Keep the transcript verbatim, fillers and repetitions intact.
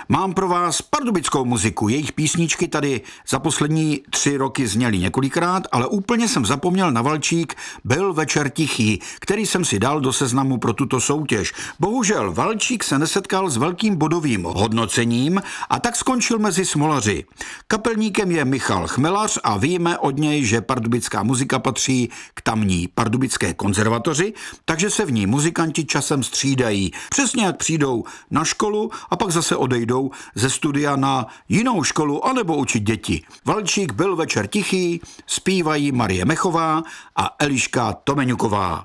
Mám pro vás pardubickou muziku. Jejich písničky tady za poslední tři roky zněly několikrát, ale úplně jsem zapomněl na Valčík Byl večer tichý, který jsem si dal do seznamu pro tuto soutěž. Bohužel Valčík se nesetkal s velkým bodovým hodnocením a tak skončil mezi smolaři. Kapelníkem je Michal Chmelař a víme od něj, že pardubická muzika patří k tamní pardubické konzervatoři, takže se v ní muzikanti časem střídají. Přesně jak přijdou na školu a pak zase odejdou ze studia na jinou školu anebo učit děti. Valčík Byl večer tichý zpívají Marie Mechová a Eliška Tomeňuková.